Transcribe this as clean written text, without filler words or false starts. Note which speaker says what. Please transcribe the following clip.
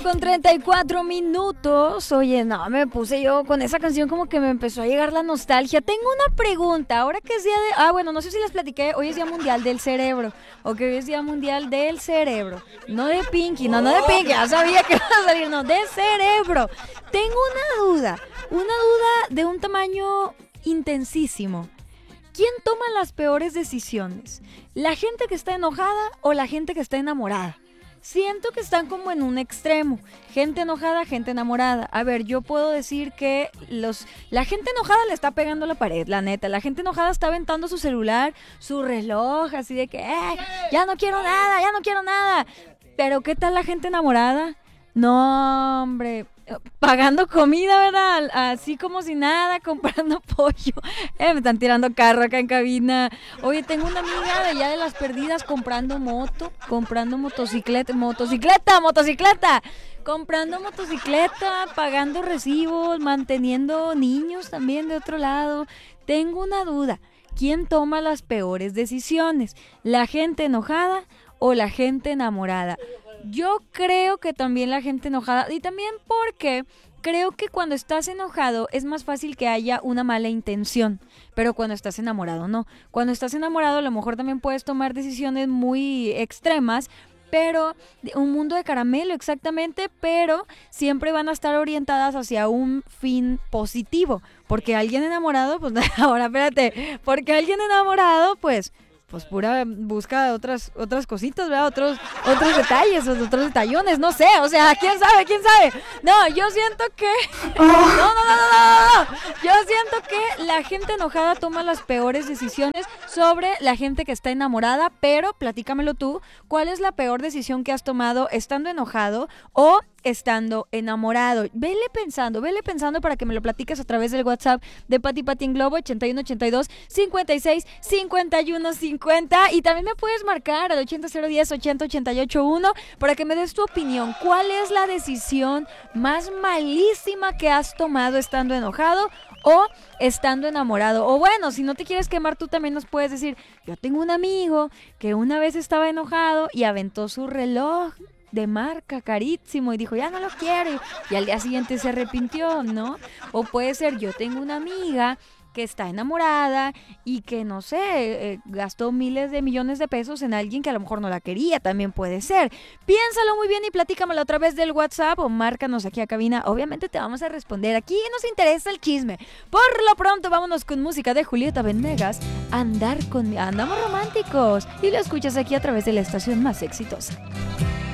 Speaker 1: 8:34. Oye, no, me puse yo con esa canción como que me empezó a llegar la nostalgia. Tengo una pregunta, ahora que es día de... bueno, no sé si les platiqué, hoy es Día Mundial del Cerebro, o que hoy es Día Mundial del Cerebro. No de Pinky, no de Pinky, ya sabía que iba a salir, no, de cerebro. Tengo una duda de un tamaño intensísimo. ¿Quién toma las peores decisiones? ¿La gente que está enojada o la gente que está enamorada? Siento que están como en un extremo. Gente enojada, gente enamorada. A ver, yo puedo decir que la gente enojada le está pegando a la pared, la neta. La gente enojada está aventando su celular, su reloj, así de que ya no quiero nada. Pero ¿qué tal la gente enamorada? No, hombre, pagando comida, ¿verdad? Así como si nada, comprando pollo. Me están tirando carro acá en cabina. Oye, tengo una amiga de allá de Las Perdidas comprando motocicleta. Comprando motocicleta, pagando recibos, manteniendo niños también de otro lado. Tengo una duda. ¿Quién toma las peores decisiones? ¿La gente enojada o la gente enamorada? Yo creo que también la gente enojada, y también porque creo que cuando estás enojado es más fácil que haya una mala intención, pero cuando estás enamorado no. Cuando estás enamorado a lo mejor también puedes tomar decisiones muy extremas, pero un mundo de caramelo exactamente, pero siempre van a estar orientadas hacia un fin positivo, porque alguien enamorado, pues ahora espérate, porque alguien enamorado, pues pura busca otras cositas, ¿verdad? Otros detalles, otros detallones, no sé, o sea, quién sabe. No, yo siento que no. Yo siento que la gente enojada toma las peores decisiones sobre la gente que está enamorada, pero platícamelo tú, ¿cuál es la peor decisión que has tomado estando enojado o estando enamorado? Vele pensando para que me lo platiques a través del WhatsApp de Pati en Globo 8182-565150, y también me puedes marcar al 80010-80881 para que me des tu opinión. ¿Cuál es la decisión más malísima que has tomado estando enojado o estando enamorado? O bueno, si no te quieres quemar, tú también nos puedes decir: yo tengo un amigo que una vez estaba enojado y aventó su reloj de marca carísimo y dijo ya no lo quiero, y al día siguiente se arrepintió, ¿no? O puede ser: yo tengo una amiga que está enamorada y que no sé, gastó miles de millones de pesos en alguien que a lo mejor no la quería. También puede ser. Piénsalo muy bien y platícamelo a través del WhatsApp o márcanos aquí a cabina. Obviamente te vamos a responder. Aquí nos interesa el chisme. Por lo pronto vámonos con música de Julieta Venegas. Andamos románticos, y lo escuchas aquí a través de la estación más exitosa.